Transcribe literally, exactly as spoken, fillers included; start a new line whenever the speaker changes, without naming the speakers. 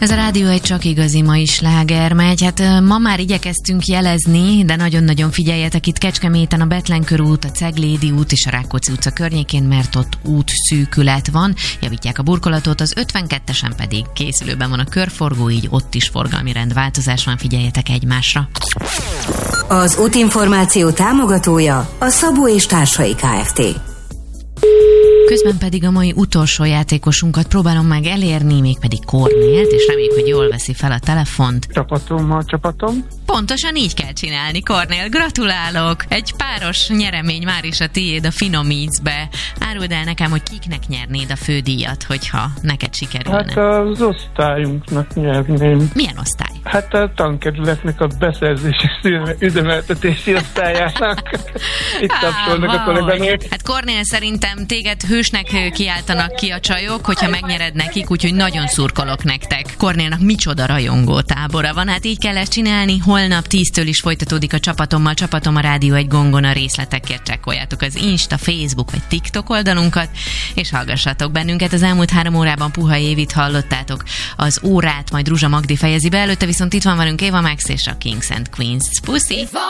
Ez a Rádió egy csak igazi mai sláger megy. Hát ma már igyekeztünk jelezni, de nagyon-nagyon figyeljetek itt Kecskeméten a Bethlen körút, a Ceglédi út és a Rákóczi utca környékén, mert ott útszűkület van. Javítják a burkolatot, az ötvenkettesen pedig készülőben van a körforgó, így ott is forgalmi rendváltozás van, figyeljetek egymásra.
Az útinformáció támogatója a Szabó és Társai Kft.
Közben pedig a mai utolsó játékosunkat próbálom meg elérni, mégpedig Kornélt, és reméljük, hogy jól veszi fel a telefont.
Csapatommal csapatom.
Pontosan így kell csinálni, Kornél. Gratulálok! Egy páros nyeremény már is a tiéd a Finomízbe. Áruld el nekem, hogy kiknek nyernéd a fődíjat, hogyha neked sikerülne.
Hát az osztályunknak nyerném.
Milyen osztály?
Hát a tankerületnek a beszerzési üzemeltetési osztályának. Itt tapsolnak a kolléganők.
Hát Kornél, szerintem téged hősnek kiáltanak ki a csajok, hogyha megnyered nekik, úgyhogy nagyon szurkolok nektek. Kornélnak micsoda rajongó tábora van, hát így kell ezt csinálni. Holnap tíztől is folytatódik a Csapatommal, Csapatom a Rádió egy gongon, a részletekért csekkoljátok az Insta, Facebook vagy TikTok oldalunkat, és hallgassatok bennünket. Az elmúlt három órában Puha Évit hallottátok, az órát majd Ruzsa Magdi fejezi be, előtte viszont itt van velünk Eva Max és a Kings and Queens. Puszi!